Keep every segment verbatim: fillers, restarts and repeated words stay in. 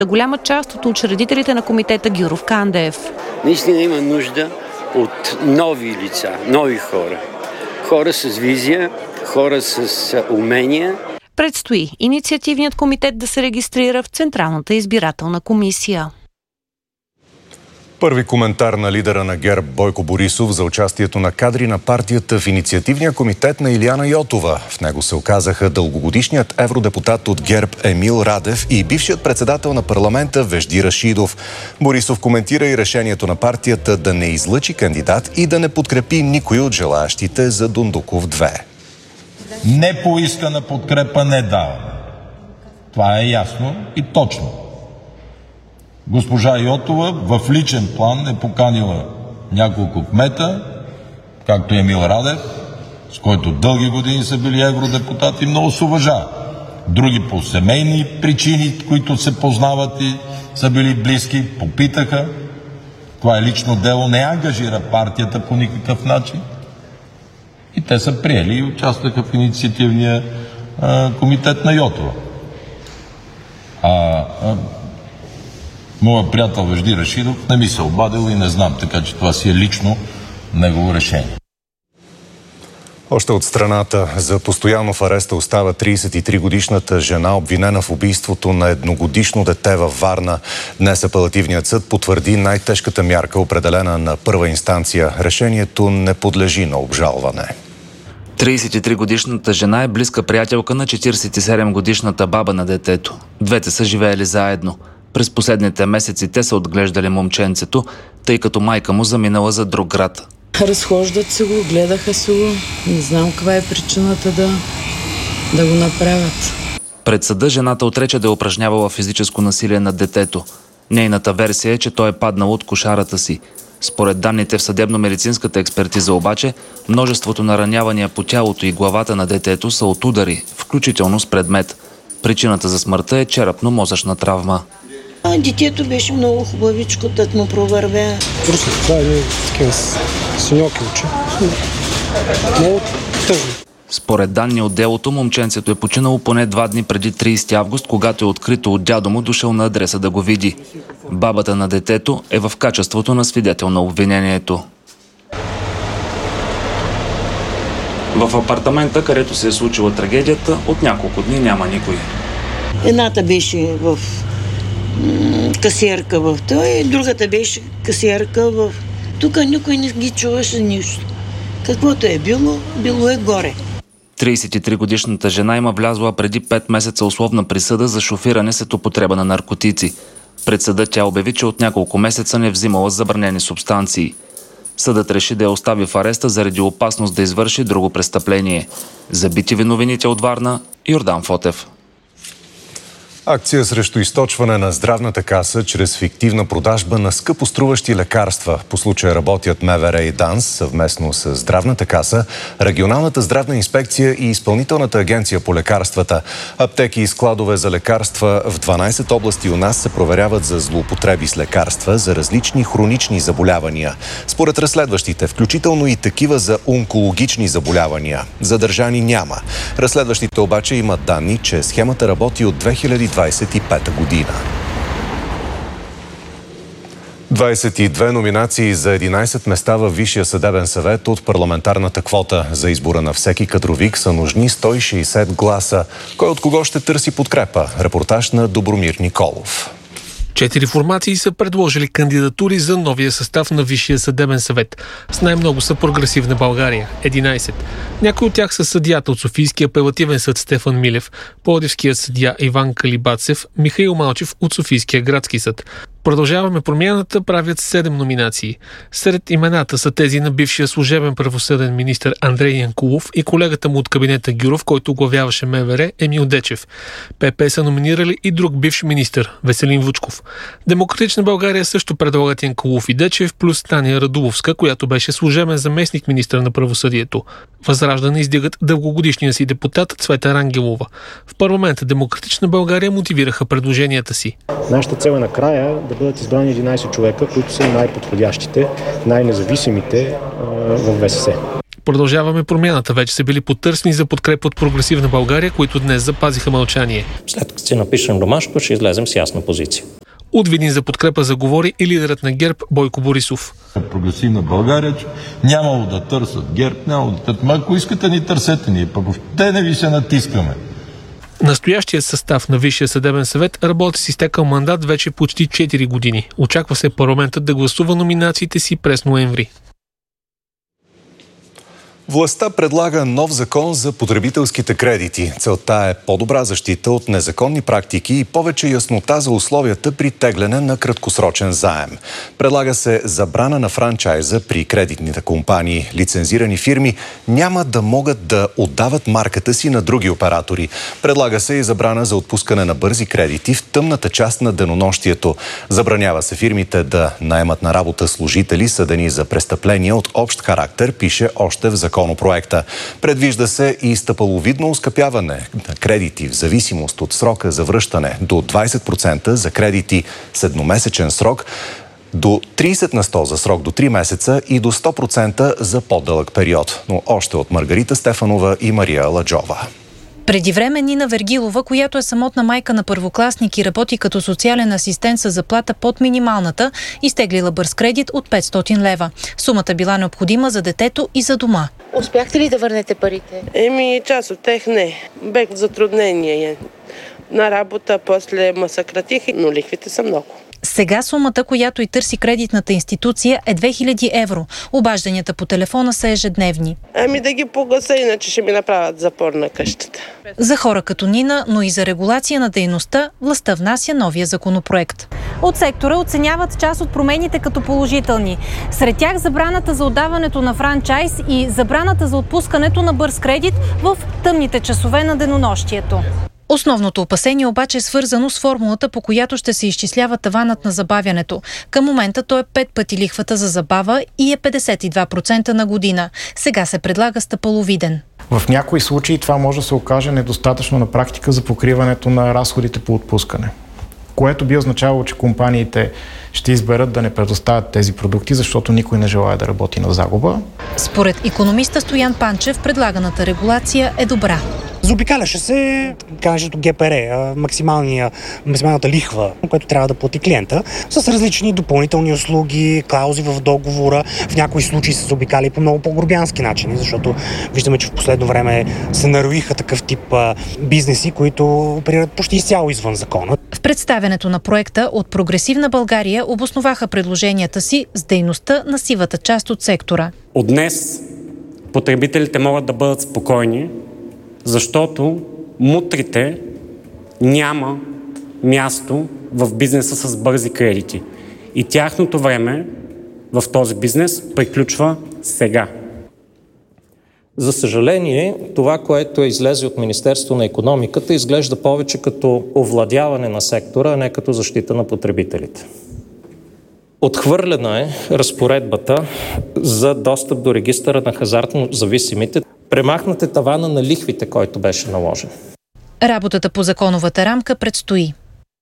Голяма част от учредителите на комитета Гюров Кандев. Наистина има нужда от нови лица, нови хора. Хора с визия, хора с умения. Предстои инициативният комитет да се регистрира в Централната избирателна комисия. Първи коментар на лидера на ГЕРБ Бойко Борисов за участието на кадри на партията в инициативния комитет на Илияна Йотова. В него се оказаха дългогодишният евродепутат от ГЕРБ Емил Радев и бившият председател на парламента Вежди Рашидов. Борисов коментира и решението на партията да не излъчи кандидат и да не подкрепи никой от желаящите за Дондуков две. Не поискана подкрепа не даваме. Това е ясно и точно. Госпожа Йотова в личен план е поканила няколко кмета, както Емил Радев, с който дълги години са били евродепутати, много се уважава. Други по семейни причини, които се познават и са били близки, попитаха. Това е лично дело, не ангажира партията по никакъв начин. И те са приели и участваха в инициативния а, комитет на Йотова. А, а моят приятел Вежди Рашидов не ми се обадил и не знам, така че това си е лично негово решение. Още от страната за постоянно в ареста остава тридесет и три годишната жена, обвинена в убийството на едногодишно дете във Варна. Днес апелативният съд потвърди най-тежката мярка, определена на първа инстанция. Решението не подлежи на обжалване. тридесет и три годишната жена е близка приятелка на четиридесет и седем годишната баба на детето. Двете са живеели заедно. През последните месеци те са отглеждали момченцето, тъй като майка му заминала за друг град. Разхождат се го, гледаха се го. Не знам каква е причината да, да го направят. Пред съда жената отрече да е упражнявала физическо насилие над детето. Нейната версия е, че той е паднал от кошарата си. Според данните в съдебно-медицинската експертиза обаче, множеството наранявания по тялото и главата на детето са от удари, включително с предмет. Причината за смъртта е черепно-мозъчна травма. Детето беше много хубавичко, тът му провървя. Просто това е такива синьоки очи. Много тъжно. Според данни от делото, момченцето е починало поне два дни преди тридесети август, когато е открито от дядо му дошъл на адреса да го види. Бабата на детето е в качеството на свидетел на обвинението. В апартамента, където се е случила трагедията, от няколко дни няма никой. Едната беше в касиерка в той, другата беше касиерка в... Тук никой не ги чуваше нищо. Каквото е било, било е горе. тридесет и три годишната жена има влязла преди пет месеца условна присъда за шофиране след употреба на наркотици. Пред съда тя обяви, че от няколко месеца не взимала забранени субстанции. Съдът реши да я остави в ареста заради опасност да извърши друго престъпление. За би ти ви новините от Варна, Йордан Фотев. Акция срещу източване на здравната каса чрез фиктивна продажба на скъпоструващи лекарства. По случая работят МВР и ДАНС съвместно с здравната каса, Регионалната здравна инспекция и Изпълнителната агенция по лекарствата. Аптеки и складове за лекарства в дванадесет области у нас се проверяват за злоупотреби с лекарства за различни хронични заболявания. Според разследващите, включително и такива за онкологични заболявания. Задържани няма. Разследващите обаче имат данни, че схемата работи от две хиляди двадесет и пета година. двадесет и две номинации за единадесет места във Висшия съдебен съвет от парламентарната квота. За избора на всеки кадровик са нужни сто и шейсет гласа. Кой от кого ще търси подкрепа? Репортаж на Добромир Николов. Четири формации са предложили кандидатури за новия състав на Висшия съдебен съвет. С най-много са Прогресивна България – единадесет. Някои от тях са съдията от Софийския апелативен съд Стефан Милев, пловдивският съдия Иван Калибацев, Михаил Малчев от Софийския градски съд. Продължаваме промяната правят седем номинации. Сред имената са тези на бившия служебен правосъден министър Андрей Янкулов и колегата му от кабинета Гюров, който оглавяваше МВР, Емил Дечев. ПП са номинирали и друг бивш министър Веселин Вучков. Демократична България също предлагат Янкулов и Дечев, плюс Таня Радуловска, която беше служебен заместник министър на правосъдието. Възраждане издигат дългогодишния си депутат Цвета Рангелова. В парламента Демократична България мотивираха предложенията си. Нашата цел е накрая да бъдат избрани единадесет човека, които са най-подходящите, най-независимите в ВСС. Продължаваме промяната. Вече са били потърсени за подкрепа от Прогресивна България, които днес запазиха мълчание. След като си напишем домашното, ще излезем с ясна позиция. От Видин за подкрепа заговори и лидерът на ГЕРБ Бойко Борисов. Прогресивна България, че нямало да търсят ГЕРБ, нямало да търсят. Ма ако искате, ни търсете ни, пък те не ви се натискаме. Настоящият състав на Висшия съдебен съвет работи с изтекал мандат вече почти четири години. Очаква се парламентът да гласува номинациите си през ноември. Властта предлага нов закон за потребителските кредити. Целта е по-добра защита от незаконни практики и повече яснота за условията при тегляне на краткосрочен заем. Предлага се забрана на франчайза при кредитните компании. Лицензирани фирми няма да могат да отдават марката си на други оператори. Предлага се и забрана за отпускане на бързи кредити в тъмната част на денонощието. Забранява се фирмите да наемат на работа служители, съдени за престъпления от общ характер, пише още в закон. Проекта. Предвижда се и стъпаловидно оскъпяване на кредити в зависимост от срока за връщане до двайсет процента за кредити с едномесечен срок, до трийсет на сто за срок до три месеца и до сто процента за по-дълъг период. Но още от Маргарита Стефанова и Мария Ладжова. Преди време Нина Вергилова, която е самотна майка на първокласник и работи като социален асистент с заплата под минималната, изтеглила бърз кредит от петстотин лева. Сумата била необходима за детето и за дома. Успяхте ли да върнете парите? Еми, част от тях не. Бех затруднение на работа, после ме съкратих, но лихвите са много. Сега сумата, която и търси кредитната институция, е две хиляди евро. Обажданията по телефона са ежедневни. Ами да ги погаса, иначе ще ми направят запор на къщата. За хора като Нина, но и за регулация на дейността, властта внася новия законопроект. От сектора оценяват част от промените като положителни. Сред тях забраната за отдаването на франчайз и забраната за отпускането на бърз кредит в тъмните часове на денонощието. Основното опасение обаче е свързано с формулата, по която ще се изчислява таванът на забавянето. Към момента то е пет пъти лихвата за забава и е петдесет и два процента на година. Сега се предлага стъпаловиден. В някои случаи това може да се окаже недостатъчно на практика за покриването на разходите по отпускане, което би означавало, че компаниите ще изберат да не предоставят тези продукти, защото никой не желае да работи на загуба. Според икономиста Стоян Панчев, предлаганата регулация е добра. Заобикаляше се, кажето Ге Пе Ре, максималната лихва, която трябва да плати клиента, с различни допълнителни услуги, клаузи в договора. В някои случаи се заобикали по много по-грубянски начини, защото виждаме, че в последно време се нароиха такъв тип бизнеси, които оперират почти изцяло извън закона. В представянето на проекта от Прогресивна България обосноваха предложенията си с дейността на сивата част от сектора. От днес потребителите могат да бъдат спокойни, защото мутрите няма място в бизнеса с бързи кредити. И тяхното време в този бизнес приключва сега. За съжаление, това, което е излезе от Министерството на икономиката, изглежда повече като овладяване на сектора, а не като защита на потребителите. Отхвърлена е разпоредбата за достъп до регистъра на хазартно зависимите. Премахнат е тавана на лихвите, който беше наложен. Работата по законовата рамка предстои.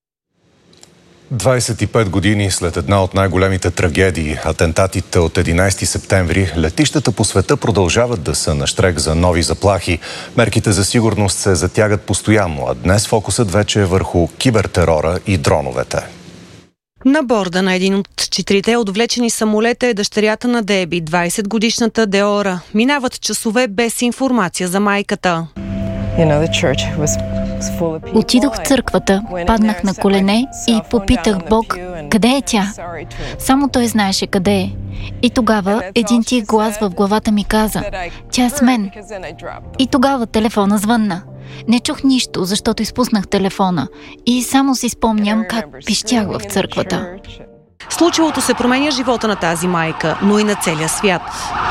двайсет и пет години след една от най-големите трагедии, атентатите от единайсети септември, летищата по света продължават да са нащрек за нови заплахи. Мерките за сигурност се затягат постоянно, а днес фокусът вече е върху кибертерора и дроновете. На борда на един от четирите отвлечени самолета е дъщерята на Деби, двайсетгодишната Деора. Минават часове без информация за майката. Отидох в църквата, паднах на колене и попитах Бог, къде е тя? Само той знаеше къде е. И тогава един тих глас в главата ми каза, тя е с мен. И тогава телефона звънна. Не чух нищо, защото изпуснах телефона. И само си спомням как пищях в църквата. Случилото се променя живота на тази майка, но и на целия свят.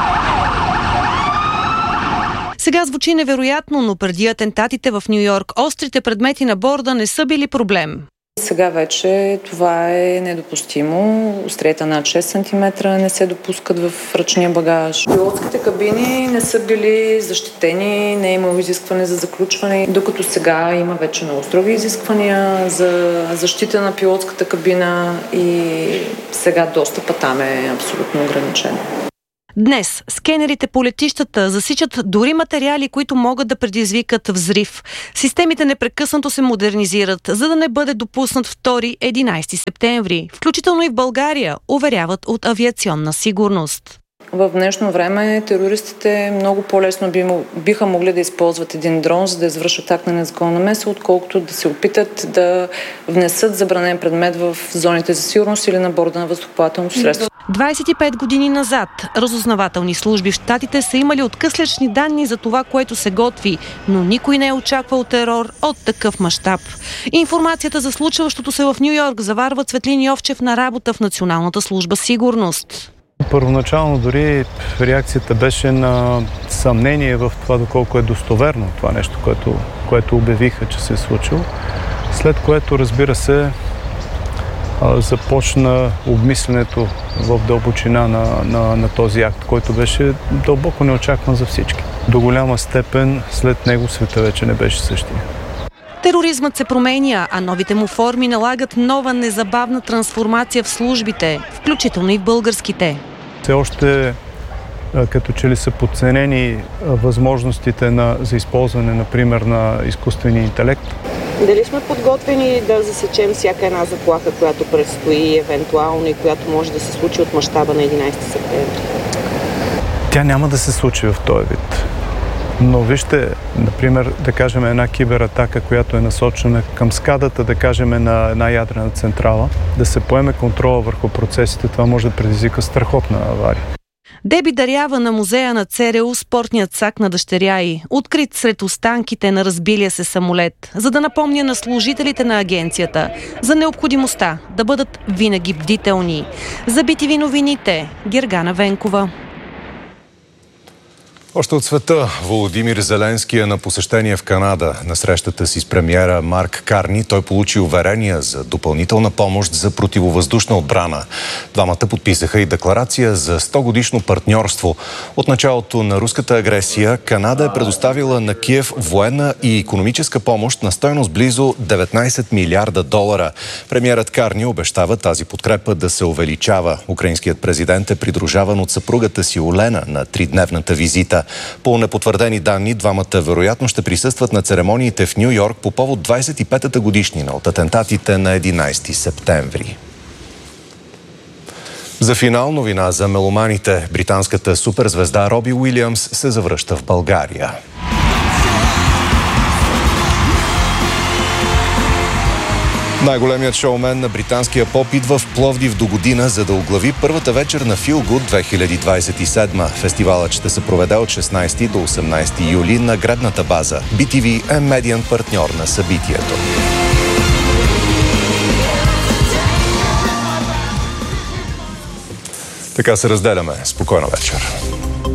Сега звучи невероятно, но преди атентатите в Ню Йорк, острите предмети на борда не са били проблем. Сега вече това е недопустимо. Острията над шест сантиметра не се допускат в ръчния багаж. Пилотските кабини не са били защитени, не е имало изискване за заключване, докато сега има вече много строги изисквания за защита на пилотската кабина и сега достъпът там е абсолютно ограничен. Днес скенерите по летищата засичат дори материали, които могат да предизвикат взрив. Системите непрекъснато се модернизират, за да не бъде допуснат втори единайсети септември, включително и в България, уверяват от авиационна сигурност. В днешно време терористите много по-лесно би, биха могли да използват един дрон, за да извършат акт на незаконна намеса, отколкото да се опитат да внесат забранен предмет в зоните за сигурност или на борда на въздухоплавателното средство. двайсет и пет години назад разузнавателни служби в Щатите са имали откъслечни данни за това, което се готви, но никой не е очаквал терор от такъв мащаб. Информацията за случващото се в Ню Йорк заварва Цветлин Йовчев на работа в Националната служба сигурност. Първоначално дори реакцията беше на съмнение в това доколко е достоверно това нещо, което, което обявиха, че се е случило. След което, разбира се, започна обмисленето в дълбочина на, на, на този акт, който беше дълбоко неочакван за всички. До голяма степен след него света вече не беше същия. Тероризмът се променя, а новите му форми налагат нова незабавна трансформация в службите, включително и в българските. Все още като че ли са подценени възможностите на, за използване, например, на изкуствения интелект. Дали сме подготвени да засечем всяка една заплаха, която предстои евентуално и която може да се случи от мащаба на единайсети септември? Тя няма да се случи в този вид. Но вижте, например, да кажем една кибератака, която е насочена към скадата, да кажем на една ядрена централа, да се поеме контрола върху процесите, това може да предизвика страхотна авария. Деби дарява на музея на ЦРУ спортният сак на дъщеря й, открит сред останките на разбилия се самолет, за да напомня на служителите на агенцията за необходимостта да бъдат винаги бдителни. За би ти ви новините, Гергана Венкова. Още от света, Володимир Зеленски е на посещение в Канада. На срещата си с премиера Марк Карни той получи уверения за допълнителна помощ за противовъздушна отбрана. Двамата подписаха и декларация за сто годишно партньорство. От началото на руската агресия Канада е предоставила на Киев военна и икономическа помощ на стойност близо деветнайсет милиарда долара. Премиерът Карни обещава тази подкрепа да се увеличава. Украинският президент е придружаван от съпругата си Олена на тридневната визита. По непотвърдени данни, двамата вероятно ще присъстват на церемониите в Ню Йорк по повод двайсет и петата годишнина от атентатите на единайсети септември. За финал новина за меломаните. Британската суперзвезда Роби Уилямс се завръща в България. Най-големият шоумен на британския поп идва в Пловдив до година, за да оглави първата вечер на Feel Good две хиляди двайсет и седма. Фестивалът ще се проведе от шестнайсети до осемнайсети юли на гребната база. би ти ви е медиен партньор на събитието. Така се разделяме. Спокойна вечер.